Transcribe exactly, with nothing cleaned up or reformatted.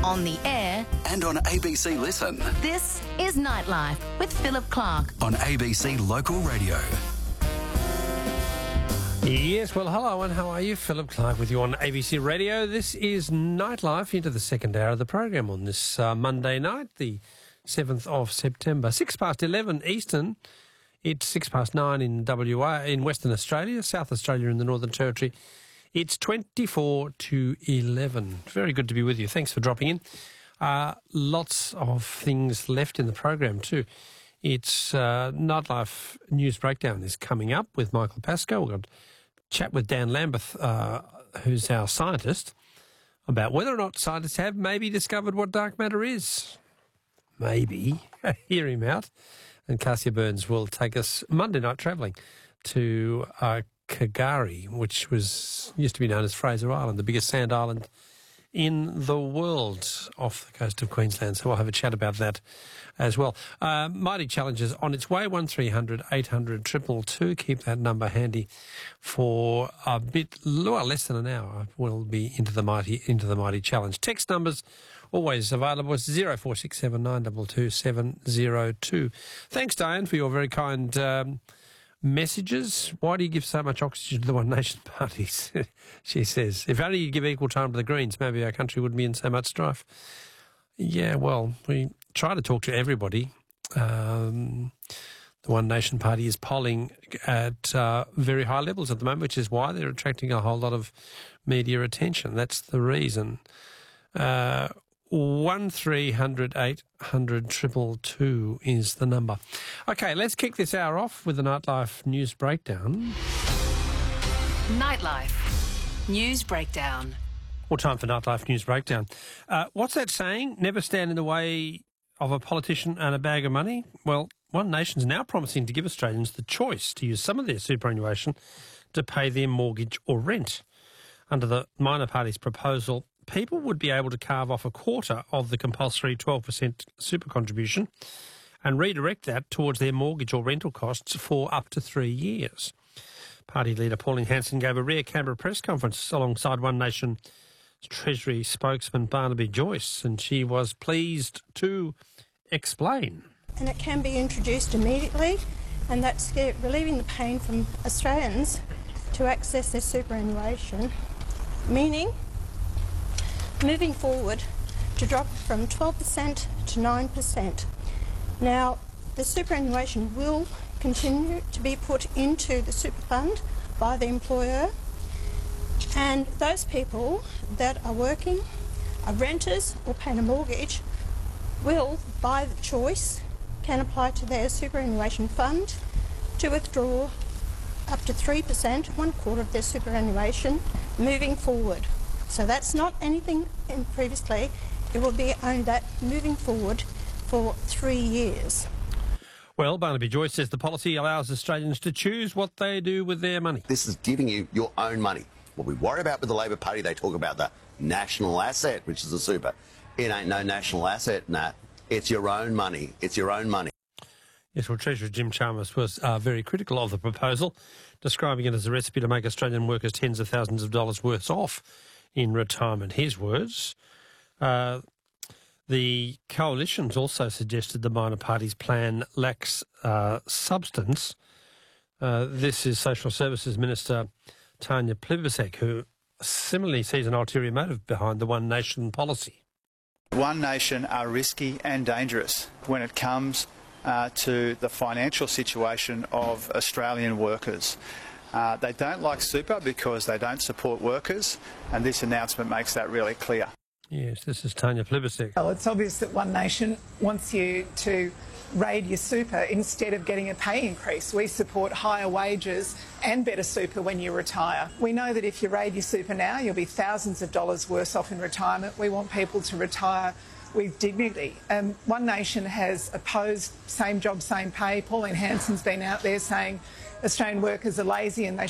on the air, and on A B C Listen. this is Nightlife with Philip Clark. On A B C Local Radio. Yes, well, hello and how are you? Philip Clark with you on A B C Radio. This is Nightlife into the second hour of the program on this uh, Monday night, the seventh of September. Six past eleven Eastern. It's six past nine in W A, in Western Australia, South Australia in the Northern Territory. It's twenty-four to eleven. Very good to be with you. Thanks for dropping in. Uh, lots of things left in the program too. It's uh, Nightlife News Breakdown is coming up with Michael Pascoe. We've got a chat with Dan Lambeth, uh, who's our scientist, about whether or not scientists have maybe discovered what dark matter is. Maybe. Hear him out. And Cassia Burns will take us Monday night travelling to uh, K'gari, which was used to be known as Fraser Island, the biggest sand island in the world off the coast of Queensland. So we'll have a chat about that as well. Uh, Mighty Challenges on its way, one three hundred eight hundred two two two. Keep that number handy for a bit, well, less than an hour. We'll be into the Mighty, into the Mighty Challenge. Text numbers always available. It's zero four six seven nine two two seven zero two. Thanks, Diane, for your very kind um, messages. Why do you give so much oxygen to the One Nation parties? She says, if only you give equal time to the Greens, maybe our country wouldn't be in so much strife. Yeah, well, we try to talk to everybody. Um, the One Nation Party is polling at uh, very high levels at the moment, which is why they're attracting a whole lot of media attention. That's the reason. Uh, one three hundred eight hundred two two two is the number. Okay, let's kick this hour off with the Nightlife News Breakdown. Nightlife News Breakdown. Well, time for Nightlife News Breakdown. Uh, what's that saying? Never stand in the way of a politician and a bag of money? Well, One Nation's now promising to give Australians the choice to use some of their superannuation to pay their mortgage or rent. Under the minor party's proposal, people would be able to carve off a quarter of the compulsory twelve percent super contribution and redirect that towards their mortgage or rental costs for up to three years. Party leader Pauline Hanson gave a rare Canberra press conference alongside One Nation Treasury spokesman Barnaby Joyce, and she was pleased to explain. And it can be introduced immediately, and that's relieving the pain from Australians to access their superannuation, meaning moving forward to drop from twelve percent to nine percent. Now, the superannuation will continue to be put into the super fund by the employer, and those people that are working, are renters or paying a mortgage, will, by the choice, can apply to their superannuation fund to withdraw up to three percent, one quarter of their superannuation, moving forward. So that's not anything in previously. It will be only that moving forward for three years. Well, Barnaby Joyce says the policy allows Australians to choose what they do with their money. This is giving you your own money. What we worry about with the Labor Party, they talk about the national asset, which is the super. It ain't no national asset, Nat. It's your own money. It's your own money. Yes, well, Treasurer Jim Chalmers was uh, very critical of the proposal, describing it as a recipe to make Australian workers tens of thousands of dollars worse off in retirement. His words. Uh, the coalitions also suggested the minor party's plan lacks uh, substance. Uh, this is Social Services Minister Tanya Plibersek, who similarly sees an ulterior motive behind the One Nation policy. One Nation are risky and dangerous when it comes uh, to the financial situation of Australian workers. Uh, they don't like super because they don't support workers, and this announcement makes that really clear. Yes, this is Tanya Plibersek. Well, it's obvious that One Nation wants you to raid your super instead of getting a pay increase. We support higher wages and better super when you retire. We know that if you raid your super now, you'll be thousands of dollars worse off in retirement. We want people to retire with dignity. Um, One Nation has opposed same job, same pay. Pauline Hanson's been out there saying Australian workers are lazy and they